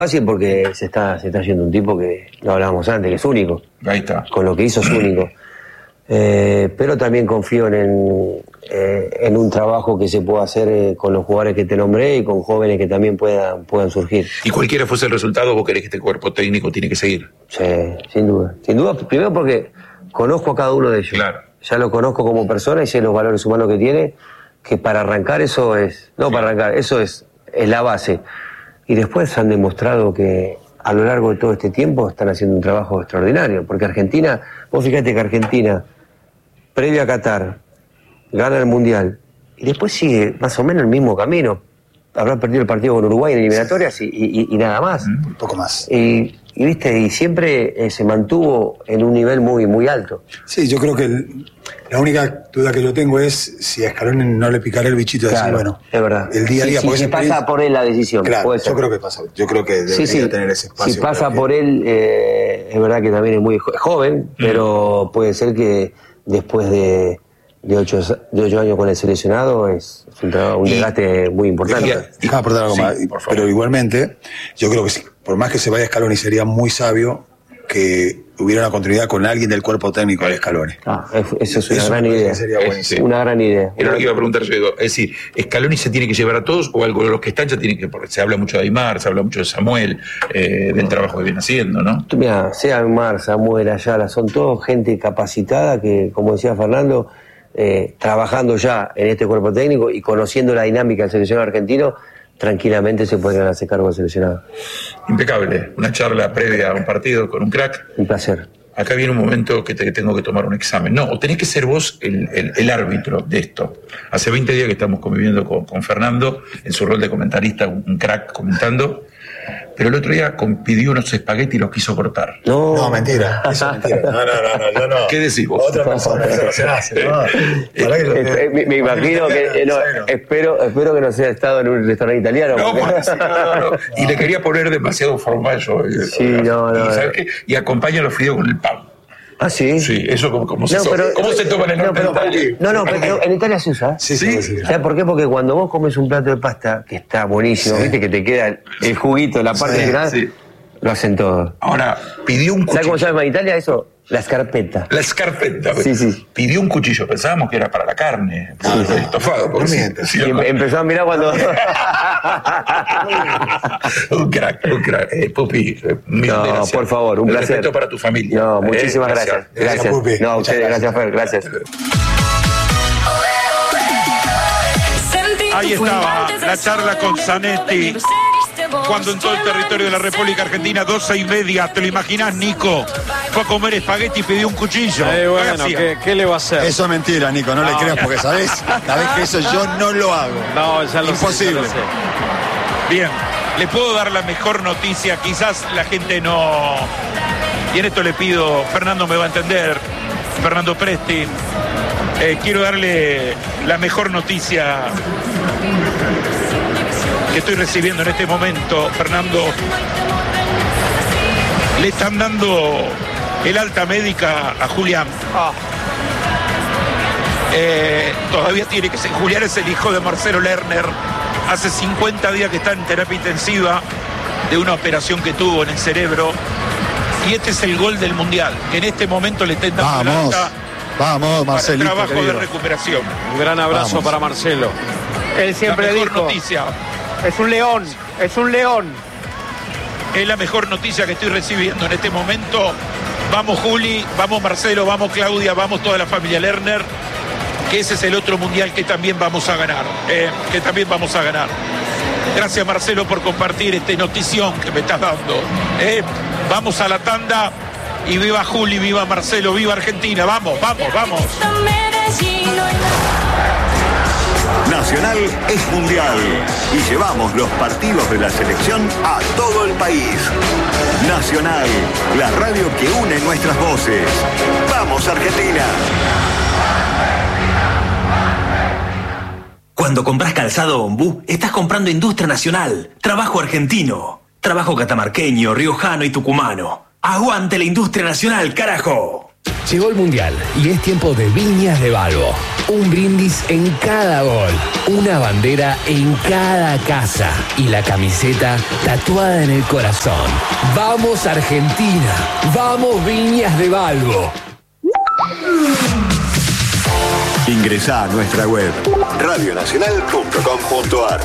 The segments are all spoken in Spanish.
Fácil porque se está yendo un tipo que lo hablábamos antes, que es único. Ahí está. Con lo que hizo es único. Pero también confío en un trabajo que se pueda hacer con los jugadores que te nombré y con jóvenes que también puedan surgir. Y cualquiera fuese el resultado, vos querés que este cuerpo técnico tiene que seguir. Sí, sin duda. Sin duda, primero porque conozco a cada uno de ellos. Claro. Ya lo conozco como persona y sé los valores humanos que tiene, que para arrancar eso es... No, para arrancar, eso es la base. Y después han demostrado que a lo largo de todo este tiempo están haciendo un trabajo extraordinario. Porque Argentina, vos fíjate que Argentina, previa a Qatar, gana el Mundial y después sigue más o menos el mismo camino. Habrá perdido el partido con Uruguay en eliminatorias y nada más. Un poco más. Y viste, y siempre se mantuvo en un nivel muy, muy alto. Sí, yo creo que la única duda que yo tengo es si a Scaloni no le picará el bichito de decir, bueno, es verdad. El día a día. Si pasa por él la decisión. Claro, yo creo que pasa. Yo creo que debería tener ese espacio. Si pasa por él, es verdad que también es muy joven, pero puede ser que después de 8 años con el seleccionado es un desgaste muy importante. Déjame aportar algo más. Pero igualmente, yo creo que por más que se vaya Scaloni, sería muy sabio que hubiera una continuidad con alguien del cuerpo técnico de Scaloni. Eso es una gran idea. Sería buenísimo. Una gran idea. Era lo que iba a preguntar yo. Es decir, ¿Scaloni se tiene que llevar a todos o algo de los que están ya tienen que...? Porque se habla mucho de Aymar, se habla mucho de Samuel, del trabajo que viene haciendo, ¿no? Mira, sea Aymar, Samuel, Ayala, son todos gente capacitada que, como decía Fernando, trabajando ya en este cuerpo técnico y conociendo la dinámica del seleccionado argentino, tranquilamente se pueden hacer cargo del seleccionado. Impecable. Una charla previa a un partido con un crack. Un placer. Acá viene un momento que tengo que tomar un examen. No, o tenés que ser vos el árbitro de esto. Hace 20 días que estamos conviviendo con Fernando, en su rol de comentarista, un crack comentando, pero el otro día pidió unos espaguetis y los quiso cortar. No, mentira. Eso es mentira. No, yo no. ¿Qué decís vos? Otra persona, eso no se hace, ¿no? Me imagino que... espero que no sea estado en un restaurante italiano. No. Y le quería poner demasiado formal yo. Sí, no. ¿Sabes qué? Y acompaña los fideos con el pan. ¿Ah, sí? Sí, eso ¿cómo se toma en el norte de Italia? Pero en Italia se usa. Sí. ¿Sabes por qué? Porque cuando vos comes un plato de pasta, que está buenísimo, viste que te queda el juguito, la parte final, lo hacen todo. Ahora, pidió un cuchillo. ¿Sabes cómo se llama en Italia eso? La escarpeta. La escarpeta. Sí. Pidió un cuchillo, pensábamos que era para la carne, el estofado. Empezó a mirar cuando... Un crack. Pupi, no, por favor, un placer. Respeto para tu familia. No, muchísimas gracias. Gracias, Pupi. No, ustedes, gracias, Fer, gracias. Ahí estaba la charla con Zanetti, cuando en todo el territorio de la República Argentina, 12:30, ¿te lo imaginás, Nico? Fue a comer espagueti y pidió un cuchillo. Bueno, ¿qué le va a hacer? Eso es mentira, Nico, no le creas porque sabés que eso yo no lo hago. No, ya lo Imposible. sé. Bien, le puedo dar la mejor noticia, quizás la gente no... Y en esto le pido, Fernando me va a entender, Fernando Presti, quiero darle la mejor noticia que estoy recibiendo en este momento, Fernando. Le están dando el alta médica a Julián. Todavía tiene que ser. Julián es el hijo de Marcelo Lerner. Hace 50 días que está en terapia intensiva de una operación que tuvo en el cerebro. Y este es el gol del Mundial. En este momento le están dando el alta. Vamos, Marcelito. Para el trabajo querido. de recuperación. Un gran abrazo para Marcelo. Él siempre la mejor dijo, noticia. es un león. Es la mejor noticia que estoy recibiendo en este momento. Vamos Juli, vamos Marcelo, vamos Claudia, vamos toda la familia Lerner, que ese es el otro mundial que también vamos a ganar. Gracias Marcelo por compartir esta notición que me estás dando. Vamos a la tanda y viva Juli, viva Marcelo, viva Argentina. Vamos. Nacional es mundial y llevamos los partidos de la selección a todo el país. Nacional, la radio que une nuestras voces. ¡Vamos, Argentina! Cuando compras calzado Ombú, estás comprando industria nacional, trabajo argentino, trabajo catamarqueño, riojano y tucumano. ¡Aguante la industria nacional, carajo! Llegó el Mundial y es tiempo de Viñas de Balbo. Un brindis en cada gol, una bandera en cada casa y la camiseta tatuada en el corazón. ¡Vamos Argentina! ¡Vamos Viñas de Balbo! Ingresá a nuestra web radionacional.com.ar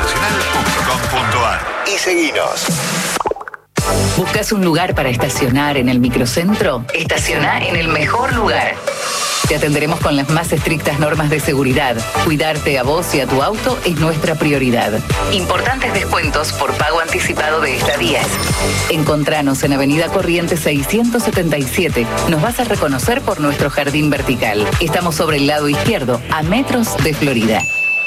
y seguinos. ¿Buscas un lugar para estacionar en el microcentro? Estaciona en el mejor lugar. Te atenderemos con las más estrictas normas de seguridad. Cuidarte a vos y a tu auto es nuestra prioridad. Importantes descuentos por pago anticipado de estadías. Encontranos en Avenida Corrientes 677. Nos vas a reconocer por nuestro jardín vertical. Estamos sobre el lado izquierdo, a metros de Florida.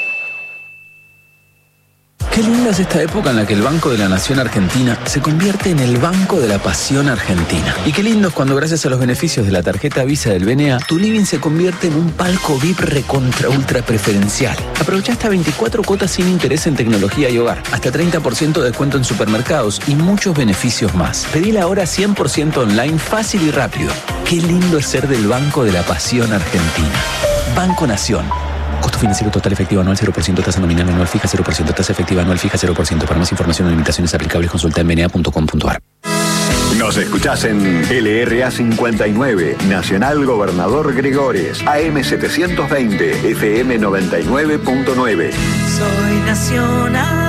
Qué linda es esta época en la que el Banco de la Nación Argentina se convierte en el Banco de la Pasión Argentina. Y qué lindo es cuando gracias a los beneficios de la tarjeta Visa del BNA, tu living se convierte en un palco VIP recontra ultra preferencial. Aprovecha hasta 24 cuotas sin interés en tecnología y hogar, hasta 30% de descuento en supermercados y muchos beneficios más. Pedila ahora 100% online, fácil y rápido. Qué lindo es ser del Banco de la Pasión Argentina. Banco Nación. Costo financiero total efectivo anual 0%, tasa nominal anual fija 0%, tasa efectiva anual fija 0%. Para más información o limitaciones aplicables consulta en bna.com.ar. Nos escuchás en LRA 59, Nacional Gobernador Gregores, AM 720, FM 99.9. Soy nacional.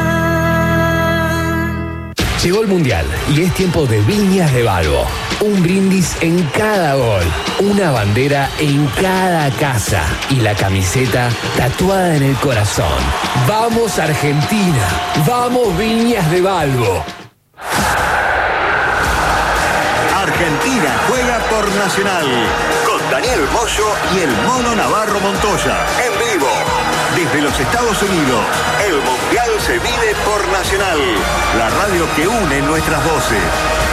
Llegó el Mundial y es tiempo de Viñas de Balbo. Un brindis en cada gol, una bandera en cada casa y la camiseta tatuada en el corazón. ¡Vamos Argentina! ¡Vamos Viñas de Balbo! Argentina juega por Nacional con Daniel Moyo y el Mono Navarro Montoya en vivo. Desde los Estados Unidos, el Mundial se vive por Nacional, la radio que une nuestras voces.